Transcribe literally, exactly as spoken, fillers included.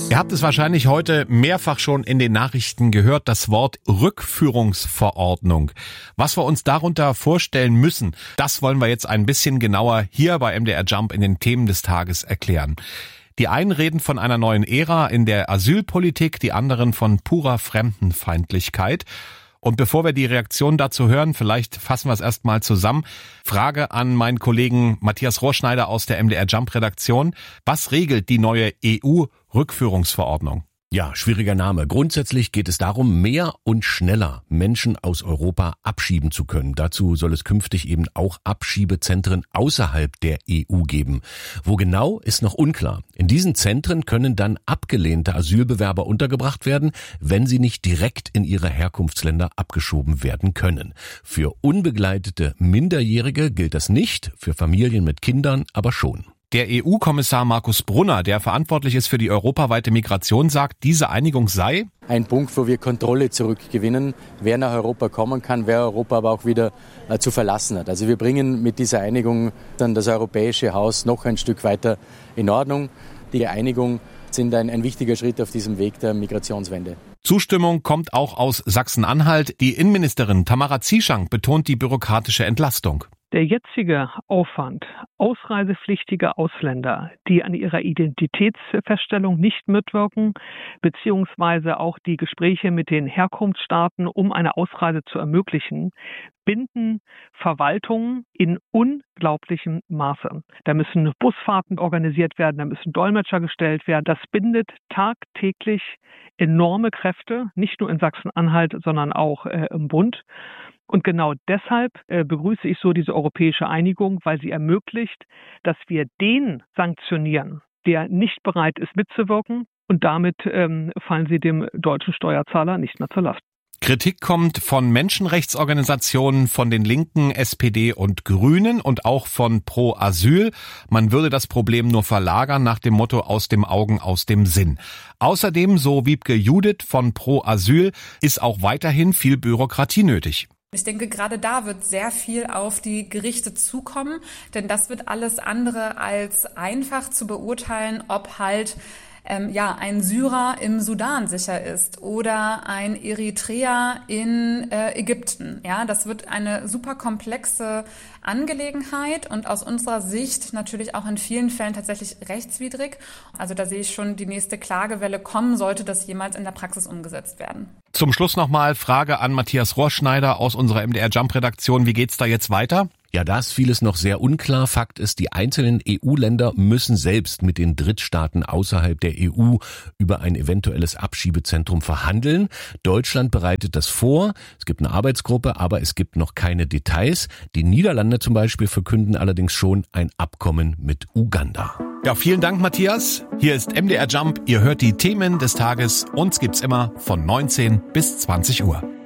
Ihr habt es wahrscheinlich heute mehrfach schon in den Nachrichten gehört, das Wort Rückführungsverordnung. Was wir uns darunter vorstellen müssen, das wollen wir jetzt ein bisschen genauer hier bei M D R Jump in den Themen des Tages erklären. Die einen reden von einer neuen Ära in der Asylpolitik, die anderen von purer Fremdenfeindlichkeit. Und bevor wir die Reaktion dazu hören, vielleicht fassen wir es erstmal zusammen. Frage an meinen Kollegen Matthias Rohrschneider aus der M D R Jump Redaktion. Was regelt die neue E U-Rückführungsverordnung? Ja, schwieriger Name. Grundsätzlich geht es darum, mehr und schneller Menschen aus Europa abschieben zu können. Dazu soll es künftig eben auch Abschiebezentren außerhalb der E U geben. Wo genau, ist noch unklar. In diesen Zentren können dann abgelehnte Asylbewerber untergebracht werden, wenn sie nicht direkt in ihre Herkunftsländer abgeschoben werden können. Für unbegleitete Minderjährige gilt das nicht, für Familien mit Kindern aber schon. Der E U-Kommissar Markus Brunner, der verantwortlich ist für die europaweite Migration, sagt, diese Einigung sei ein Punkt, wo wir Kontrolle zurückgewinnen, wer nach Europa kommen kann, wer Europa aber auch wieder äh, zu verlassen hat. Also wir bringen mit dieser Einigung dann das europäische Haus noch ein Stück weiter in Ordnung. Die Einigung sind ein, ein wichtiger Schritt auf diesem Weg der Migrationswende. Zustimmung kommt auch aus Sachsen-Anhalt. Die Innenministerin Tamara Zieschank betont die bürokratische Entlastung. Der jetzige Aufwand, ausreisepflichtige Ausländer, die an ihrer Identitätsfeststellung nicht mitwirken, beziehungsweise auch die Gespräche mit den Herkunftsstaaten, um eine Ausreise zu ermöglichen, binden Verwaltungen in unglaublichem Maße. Da müssen Busfahrten organisiert werden, da müssen Dolmetscher gestellt werden. Das bindet tagtäglich enorme Kräfte, nicht nur in Sachsen-Anhalt, sondern auch äh, im Bund. Und genau deshalb äh, begrüße ich so diese europäische Einigung, weil sie ermöglicht, dass wir den sanktionieren, der nicht bereit ist mitzuwirken. Und damit ähm, fallen sie dem deutschen Steuerzahler nicht mehr zur Last. Kritik kommt von Menschenrechtsorganisationen, von den Linken, S P D und Grünen und auch von Pro Asyl. Man würde das Problem nur verlagern nach dem Motto aus dem Augen, aus dem Sinn. Außerdem, so Wiebke Judith von Pro Asyl, ist auch weiterhin viel Bürokratie nötig. Ich denke, gerade da wird sehr viel auf die Gerichte zukommen, denn das wird alles andere als einfach zu beurteilen, ob halt ähm, ja ein Syrer im Sudan sicher ist oder ein Eritreer in äh, Ägypten. Ja, das wird eine super komplexe Angelegenheit und aus unserer Sicht natürlich auch in vielen Fällen tatsächlich rechtswidrig. Also da sehe ich schon die nächste Klagewelle kommen, sollte das jemals in der Praxis umgesetzt werden. Zum Schluss nochmal Frage an Matthias Rohrschneider aus unserer M D R Jump Redaktion. Wie geht's da jetzt weiter? Ja, da ist vieles noch sehr unklar. Fakt ist, die einzelnen E U-Länder müssen selbst mit den Drittstaaten außerhalb der E U über ein eventuelles Abschiebezentrum verhandeln. Deutschland bereitet das vor. Es gibt eine Arbeitsgruppe, aber es gibt noch keine Details. Die Niederlande zum Beispiel verkünden allerdings schon ein Abkommen mit Uganda. Ja, vielen Dank, Matthias. Hier ist M D R Jump. Ihr hört die Themen des Tages. Uns gibt's immer von neunzehn bis zwanzig Uhr.